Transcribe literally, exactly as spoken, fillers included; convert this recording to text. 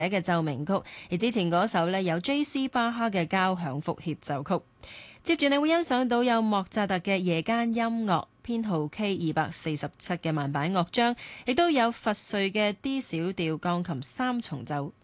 嘅奏鳴曲，而之前嗰首呢，有 J C 巴哈嘅交響複協奏曲。接住你會欣賞到有莫扎特嘅夜間音樂編號 K 二百四十七嘅慢板樂章，亦都有佛瑞嘅 D 小調鋼琴三重奏。